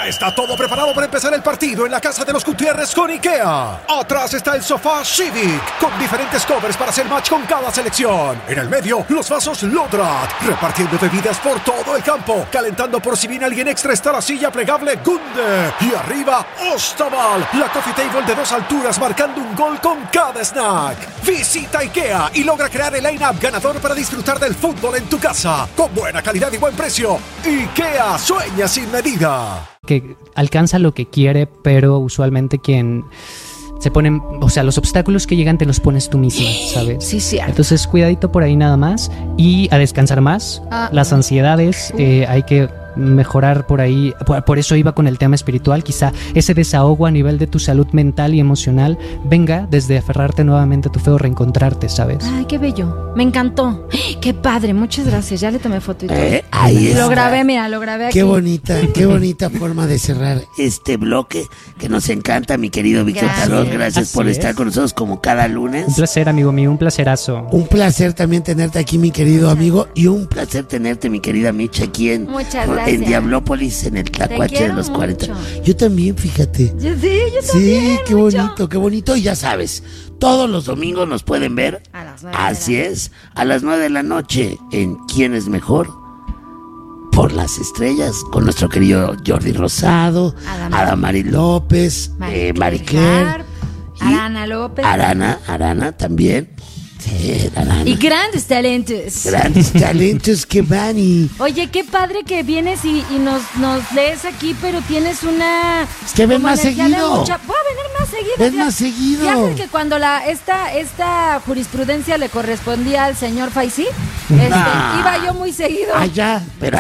Ya está todo preparado para empezar el partido en la casa de los Gutiérrez con IKEA. Atrás está el sofá Civic, con diferentes covers para hacer match con cada selección. En el medio, los vasos Lodrat, repartiendo bebidas por todo el campo. Calentando por si viene alguien extra está la silla plegable Gunde. Y arriba, Ostaval, la coffee table de 2 alturas marcando un gol con cada snack. Visita IKEA y logra crear el line-up ganador para disfrutar del fútbol en tu casa. Con buena calidad y buen precio. IKEA sueña sin medida. Que alcanza lo que quiere, pero usualmente quien se ponen, o sea, los obstáculos que llegan te los pones tú misma, ¿sabes? Sí, sí. Entonces, cuidadito por ahí nada más y a descansar más. Las ansiedades, hay que mejorar por ahí. Por eso iba con el tema espiritual. Quizá ese desahogo a nivel de tu salud mental y emocional venga desde aferrarte nuevamente a tu fe o reencontrarte, ¿sabes? Ay, qué bello. Me encantó. Qué padre. Muchas gracias. Ya le tomé foto y todo. Ahí está. Lo grabé, mira, lo grabé aquí. Qué bonita forma de cerrar este bloque que nos encanta, mi querido Víctor Tarot. Gracias por estar con nosotros como cada lunes. Un placer, amigo mío, un placerazo. Un placer también tenerte aquí, mi querido amigo, y un placer tenerte, mi querida Micha, aquí en Diablópolis, en el Tlacuache de los 40. Mucho. Yo también, fíjate. Yo también. Sí, qué bonito, qué bonito. Y ya sabes, todos los domingos nos pueden ver. A las 9 Así es, a las 9 de la noche en ¿Quién es mejor? Por las estrellas, con nuestro querido Jordi Rosado, Adamari López, Mari Claire, Arana López. Arana también. Sí, Arana. Y grandes talentos. Grandes talentos que van y... Oye, qué padre que vienes y nos lees aquí, pero tienes una... Es que ven más seguido. Voy a venir más seguido. Ven más seguido. Ya sé que cuando esta jurisprudencia le correspondía al señor Faisy, iba yo muy seguido. Allá.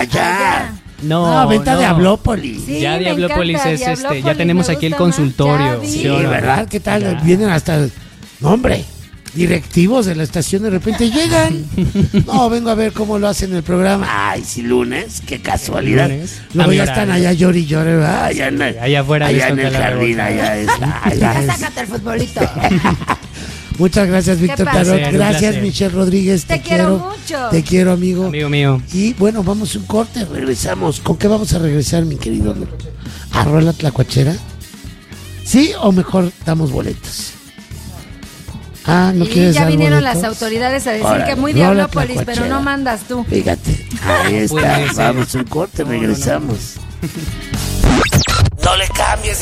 No, venta de Diablópolis. Sí, ya me Diablópolis encanta, es Diablópolis, ya tenemos me aquí el gusta más. consultorio. Ya vi. Sí, ¿verdad? ¿Qué tal? Ya. Vienen hasta... No, hombre, directivos de la estación de repente llegan. No, vengo a ver cómo lo hacen el programa. Ay, si lunes, qué casualidad. Lunes. Luego A ya mi están horario. allá llori y llore, ¿verdad? Allá afuera allá les en el toca la jardín, rebota. allá es. Sácate el futbolito. Muchas gracias, Víctor placer, Tarot. un Gracias, placer. Michelle Rodríguez. Te quiero mucho. Te quiero, amigo. Amigo mío. Y bueno, vamos a un corte, regresamos. ¿Con qué vamos a regresar, mi querido? ¿A Rola Tlacuachera? ¿Sí o mejor damos boletos? ¿No Y quieres ya dar vinieron boletos? las autoridades a decir Órale, que muy Rola Diablópolis, pero Tlacuachera. no mandas tú. Fíjate, ahí está. Puede ser. Vamos a un corte, regresamos. No le